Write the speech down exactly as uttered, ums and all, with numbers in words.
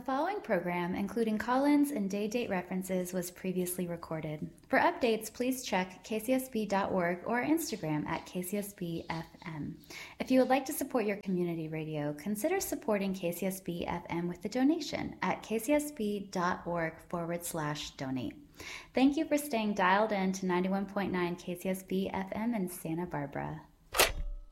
following program, including call-ins and day-date references, was previously recorded. For updates, please check K C S B dot org or Instagram at K C S B F M. If you would like to support your community radio, consider supporting K C S B F M with a donation at kcsb.org forward slash donate. Thank you for staying dialed in to ninety-one point nine K C S B F M in Santa Barbara.